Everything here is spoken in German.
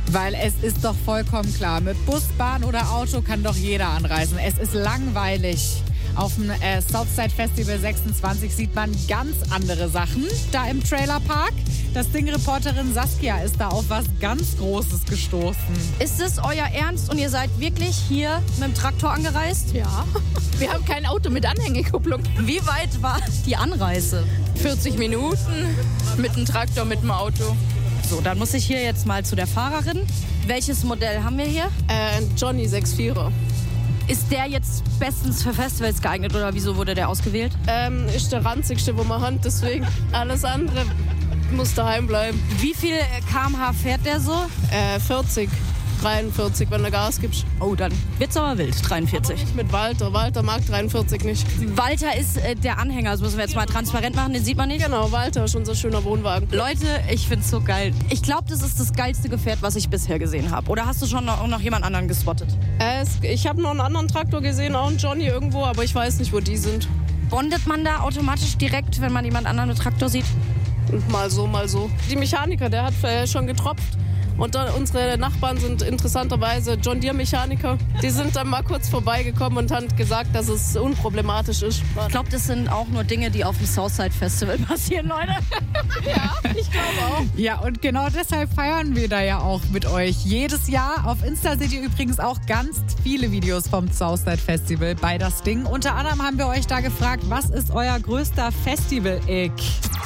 Weil es ist doch vollkommen klar, mit Bus, Bahn oder Auto kann doch jeder anreisen. Es ist langweilig. Auf dem Southside Festival 26 sieht man ganz andere Sachen da im Trailerpark. Das Ding-Reporterin Saskia ist da auf was ganz Großes gestoßen. Ist es euer Ernst und ihr seid wirklich hier mit dem Traktor angereist? Ja. Wir haben kein Auto mit Anhängekupplung. Wie weit war die Anreise? 40 Minuten mit dem Traktor, mit dem Auto. So, dann muss ich hier jetzt mal zu der Fahrerin. Welches Modell haben wir hier? Johnny 6.4er. Ist der jetzt bestens für Festivals geeignet oder wieso wurde der ausgewählt? Ist der ranzigste, wo man hat, deswegen alles andere muss daheim bleiben. Wie viel km/h fährt der so? 40, 43, wenn du Gas gibst. Oh, dann wird's aber wild, 43. Nicht mit Walter. Walter mag 43 nicht. Walter ist der Anhänger, das müssen wir jetzt mal transparent machen, den sieht man nicht. Genau, Walter ist unser schöner Wohnwagen. Leute, ich find's so geil. Ich glaube, das ist das geilste Gefährt, was ich bisher gesehen habe. Oder hast du schon noch jemand anderen gespottet? Ich habe noch einen anderen Traktor gesehen, auch einen Johnny irgendwo, aber ich weiß nicht, wo die sind. Bondet man da automatisch direkt, wenn man jemand anderen mit Traktor sieht? Mal so, mal so. Die Mechaniker, der hat schon getropft. Und unsere Nachbarn sind interessanterweise John Deere Mechaniker. Die sind dann mal kurz vorbeigekommen und haben gesagt, dass es unproblematisch ist. Ich glaube, das sind auch nur Dinge, die auf dem Southside Festival passieren, Leute. Ja, ich glaube auch. Ja, und genau deshalb feiern wir da ja auch mit euch. Jedes Jahr. Auf Insta seht ihr übrigens auch ganz viele Videos vom Southside Festival bei Das Ding. Unter anderem haben wir euch da gefragt, was ist euer größter Festival-Ick?